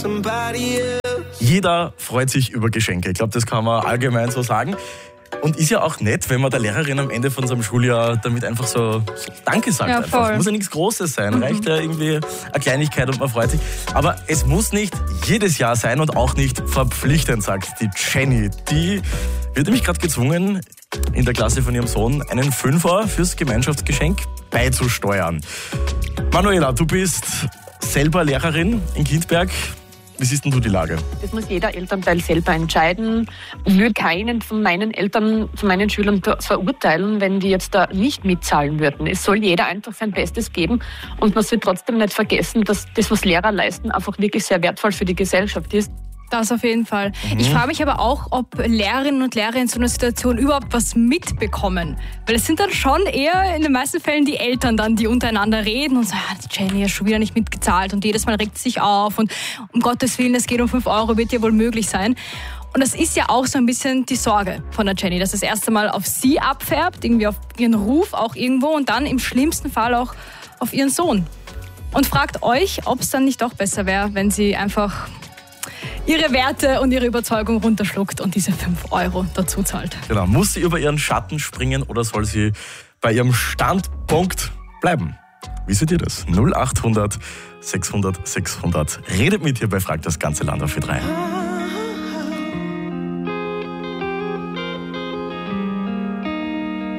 Jeder freut sich über Geschenke. Ich glaube, das kann man allgemein so sagen. Und ist ja auch nett, wenn man der Lehrerin am Ende von so einem Schuljahr damit einfach so Danke sagt. Ja, einfach. voll. Muss ja nichts Großes sein. Reicht ja irgendwie eine Kleinigkeit und man freut sich. Aber es muss nicht jedes Jahr sein und auch nicht verpflichtend, sagt die Jenny. Die wird nämlich gerade gezwungen, in der Klasse von ihrem Sohn einen Fünfer fürs Gemeinschaftsgeschenk beizusteuern. Manuela, du bist selber Lehrerin in Kindberg. Wie siehst denn du die Lage? Das muss jeder Elternteil selber entscheiden. Ich würde keinen von meinen Eltern, von meinen Schülern verurteilen, wenn die jetzt da nicht mitzahlen würden. Es soll jeder einfach sein Bestes geben und man soll trotzdem nicht vergessen, dass das, was Lehrer leisten, einfach wirklich sehr wertvoll für die Gesellschaft ist. Das auf jeden Fall. Ich frage mich aber auch, ob Lehrerinnen und Lehrer in so einer Situation überhaupt was mitbekommen. Weil es sind dann schon eher in den meisten Fällen die Eltern dann, die untereinander reden und sagen, die Jenny hat schon wieder nicht mitgezahlt und jedes Mal regt sie sich auf und um Gottes Willen, es geht um 5 Euro, wird ja wohl möglich sein. Und das ist ja auch so ein bisschen die Sorge von der Jenny, dass das erste Mal auf sie abfärbt, irgendwie auf ihren Ruf auch irgendwo und dann im schlimmsten Fall auch auf ihren Sohn. Und fragt euch, ob es dann nicht doch besser wäre, wenn sie einfach ihre Werte und ihre Überzeugung runterschluckt und diese 5 Euro dazu zahlt. Genau. Muss sie über ihren Schatten springen oder soll sie bei ihrem Standpunkt bleiben? Wie seht ihr das? 0800 600 600. Redet mit hier bei Frag das ganze Land auf 4 3.